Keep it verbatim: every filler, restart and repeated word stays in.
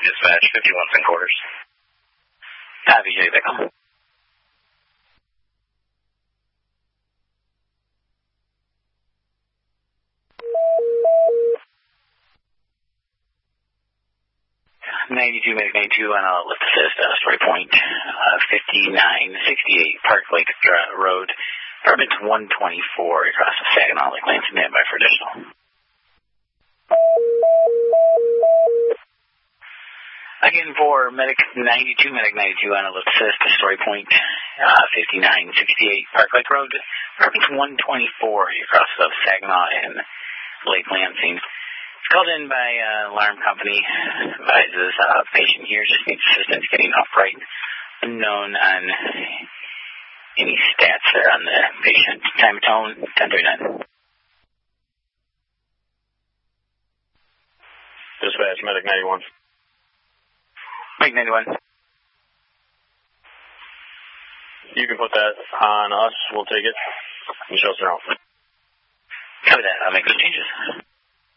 Dispatch, fifty-one three quarters. Copy, J. Bickle. ninety-two, medic ninety-two on a lift assist, uh, story point, uh, fifty-nine sixty-eight Park Lake uh, Road, apartment one twenty-four across the Saginaw Lake Lane, standby for additional. Again, for medic ninety-two, medic ninety-two on a lift assist, story point, uh, fifty-nine sixty-eight Park Lake Road, apartment one twenty-four across the Saginaw and Lake Lansing. It's called in by uh, alarm company, advises uh, patient here just needs assistance getting upright, unknown on any stats there on the patient. Time of tone, ten thirty-nine. Dispatch, medic ninety-one. Medic ninety-one. You can put that on us, we'll take it, and show us around. Copy that, I'll make those changes.